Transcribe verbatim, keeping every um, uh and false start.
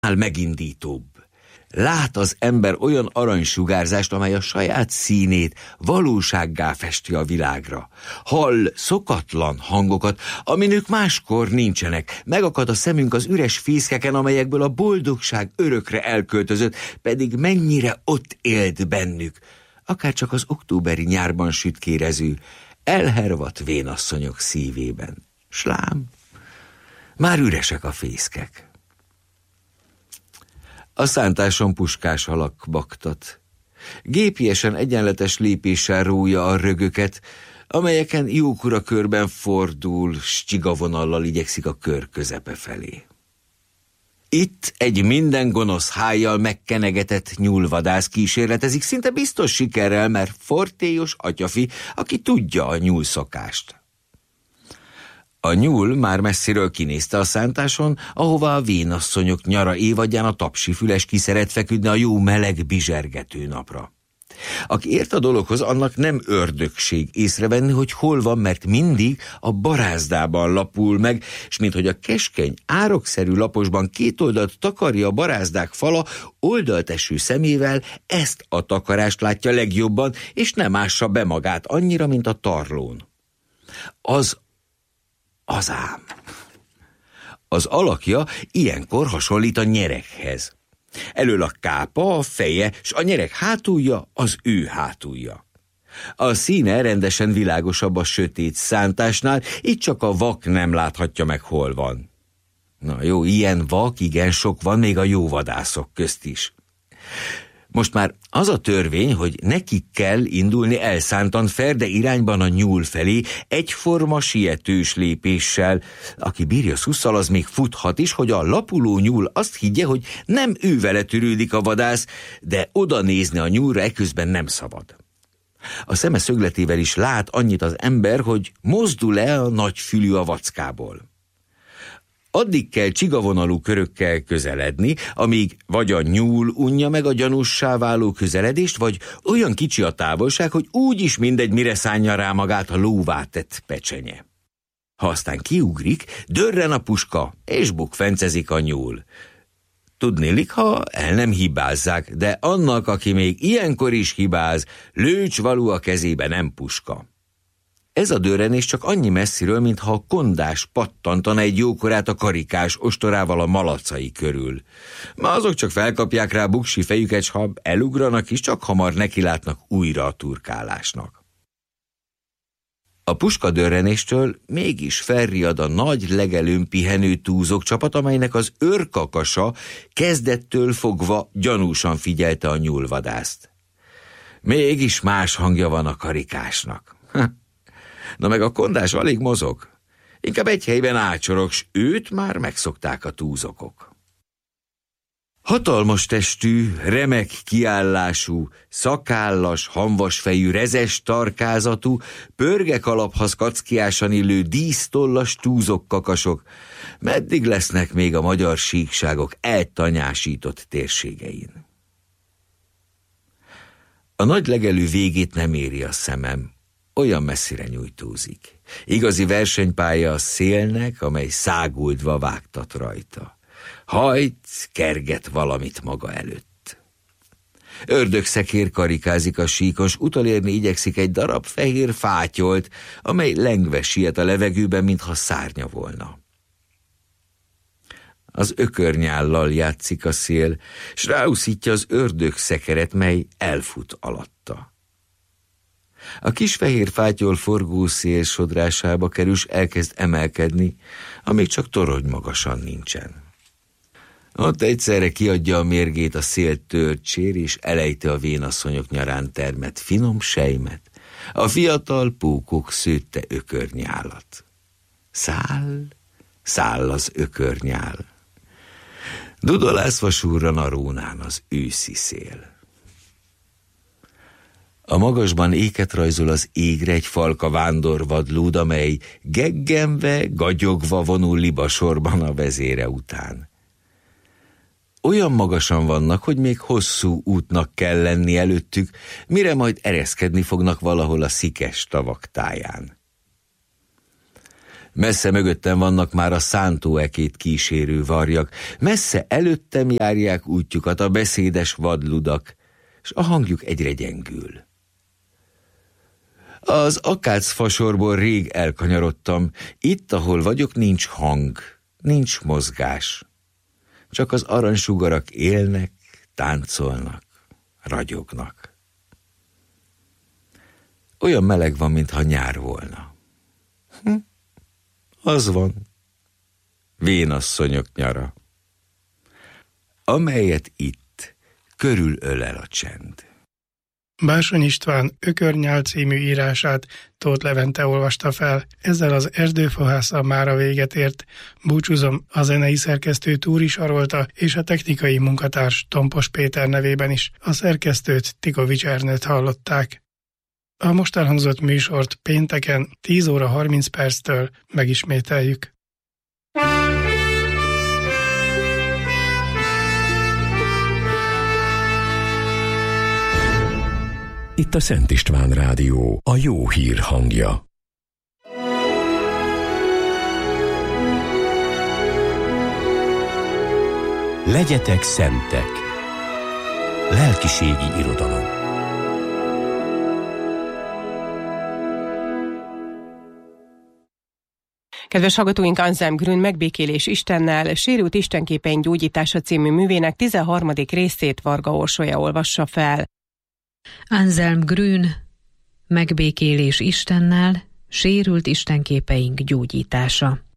megindítóbb. Lát az ember olyan aranysugárzást, amely a saját színét valósággá festi a világra. Hall szokatlan hangokat, aminek máskor nincsenek. Megakad a szemünk az üres fészkeken, amelyekből a boldogság örökre elköltözött, pedig mennyire ott élt bennük. Akár csak az októberi nyárban sütkérező, elhervadt vénasszonyok szívében. Slám, már üresek a fészkek. A szántáson puskás halak baktat. Gépiesen egyenletes lépéssel rója a rögöket, amelyeken jókora körben fordul, s csigavonallal igyekszik a kör közepe felé. Itt egy minden gonosz hájjal megkenegetett nyúlvadász kísérletezik, szinte biztos sikerrel, mert fortélyos atyafi, aki tudja a nyúlszokást. A nyúl már messziről kinézte a szántáson, ahová a vénasszonyok nyara évadján a tapsi füles ki szeret feküdni a jó meleg bizsergető napra. Aki ért a dologhoz, annak nem ördögség észrevenni, hogy hol van, mert mindig a barázdában lapul meg, és minthogy a keskeny, árokszerű laposban két oldalt takarja a barázdák fala, oldalteső szemével ezt a takarást látja legjobban, és nem ássa be magát annyira, mint a tarlón. Az Az ám. Az alakja ilyenkor hasonlít a nyereghez. Elől a kápa, a feje, s a nyereg hátulja az ő hátulja. A színe rendesen világosabb a sötét szántásnál, így csak a vak nem láthatja meg, hol van. Na jó, ilyen vak igen sok van, még a jó vadászok közt is. Most már az a törvény, hogy nekik kell indulni elszántan ferde irányban a nyúl felé, egyforma sietős lépéssel. Aki bírja szusszal, az még futhat is, hogy a lapuló nyúl azt higgye, hogy nem ő vele törődik a vadász, de oda nézni a nyúlra eközben nem szabad. A szeme szögletével is lát annyit az ember, hogy mozdul-e a nagy fülű a vackából. Addig kell csigavonalú körökkel közeledni, amíg vagy a nyúl unja meg a gyanússá váló közeledést, vagy olyan kicsi a távolság, hogy úgyis mindegy, mire szánja rá magát a lóvá tett pecsenye. Ha aztán kiugrik, dörren a puska, és bukfencezik a nyúl. Tudnélik, ha el nem hibázzák, de annak, aki még ilyenkor is hibáz, lőcsvaló a kezébe, nem puska. Ez a dörrenés csak annyi messziről, mintha a kondás pattantana egy jókorát a karikás ostorával a malacai körül. Ma azok csak felkapják rá buksi fejüket, s ha elugranak is, csak hamar nekilátnak újra a turkálásnak. A puska dörrenéstől mégis felriad a nagy legelőn pihenő túzok csapat, amelynek az őrkakasa kezdettől fogva gyanúsan figyelte a nyúlvadászt. Mégis más hangja van a karikásnak. Na meg a kondás alig mozog. Inkább egy helyben ácsorog, s őt már megszokták a túzokok. Hatalmas testű, remek kiállású, szakállas, hamvasfejű, rezes tarkázatú, pörgekalaphoz kackiásan illő dísztollas túzokkakasok, meddig lesznek még a magyar síkságok eltanyásított térségein? A nagy legelő végét nem éri a szemem, olyan messzire nyújtózik. Igazi versenypálya a szélnek, amely száguldva vágtat rajta. Hajt, kerget valamit maga előtt. Ördögszekér karikázik a síkon, s utolérni igyekszik egy darab fehér fátyolt, amely lengve siet a levegőben, mintha szárnya volna. Az ökörnyállal játszik a szél, s ráúszítja az ördögszekeret, mely elfut alatta. A kis fehér fátyol forgó szél sodrásába kerül, s elkezd emelkedni, amíg csak torony magasan nincsen. Ott egyszerre kiadja a mérgét a szél törcsér, és elejti a vénasszonyok nyarán termett finom sejmet, a fiatal pókok szőtte ökörnyálat. Száll, száll az ökörnyál. Dudolászva surran a rónán az őszi szél. A magasban éket rajzol az égre egy falka vándorvadlúd, amely geggemve, gagyogva vonul libasorban a vezére után. Olyan magasan vannak, hogy még hosszú útnak kell lenni előttük, mire majd ereszkedni fognak valahol a szikes tavak táján. Messze mögöttem vannak már a szántóekét kísérő varjak, messze előttem járják útjukat a beszédes vadludak, s a hangjuk egyre gyengül. Az akácfasorból rég elkanyarodtam, itt, ahol vagyok, nincs hang, nincs mozgás. Csak az aranysugarak élnek, táncolnak, ragyognak. Olyan meleg van, mintha nyár volna. Hm, az van. Vénasszonyok nyara, amelyet itt körülölel a csend. Bársony István Ökörnyál című írását Tóth Levente olvasta fel. Ezzel az Erdőfahásza mára véget ért. Búcsúzom a zenei szerkesztő Túri Sarolta és a technikai munkatárs Tompos Péter nevében is. A szerkesztőt Tikovics Ernőt hallották. A most elhangzott műsort pénteken tíz óra harminc perctől megismételjük. Itt a Szent István Rádió, a jó hír hangja. Legyetek szentek. Lelkiségi irodalom. Kedves hallgatóink, Anselm Grün Megbékélés Istennel, Sérült istenképeink gyógyítása című művének tizenharmadik részét Varga Orsolya olvassa fel. Anselm Grün Megbékélés Istennel, Sérült istenképeink gyógyítása.